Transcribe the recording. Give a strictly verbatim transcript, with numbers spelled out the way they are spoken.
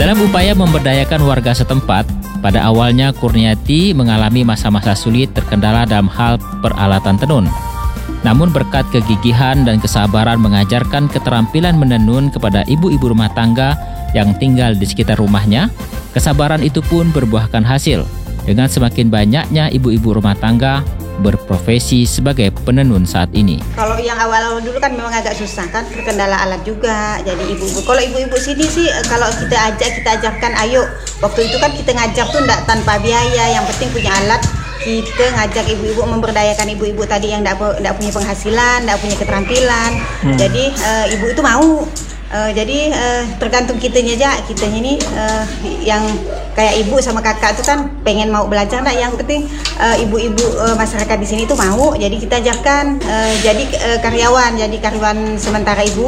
Dalam upaya memberdayakan warga setempat, pada awalnya Kurniati mengalami masa-masa sulit terkendala dalam hal peralatan tenun. Namun berkat kegigihan dan kesabaran mengajarkan keterampilan menenun kepada ibu-ibu rumah tangga yang tinggal di sekitar rumahnya, kesabaran itu pun berbuahkan hasil dengan semakin banyaknya ibu-ibu rumah tangga berprofesi sebagai penenun saat ini. Kalau yang awal-awal dulu kan memang agak susah kan, terkendala alat juga. Jadi ibu-ibu, kalau ibu-ibu sini sih kalau kita ajak, kita ajarkan ayo. Waktu itu kan kita ngajar tuh enggak tanpa biaya, yang penting punya alat. Kita ngajak ibu-ibu, memberdayakan ibu-ibu tadi yang enggak, enggak punya penghasilan, enggak punya keterampilan. Hmm. Jadi uh, ibu itu mau. Uh, jadi uh, tergantung kitanya aja, kitanya ini uh, yang kayak ibu sama kakak itu kan pengen mau belajar, nah yang penting uh, ibu-ibu uh, masyarakat di sini itu mau, jadi kita ajarkan uh, jadi uh, karyawan, jadi karyawan sementara ibu.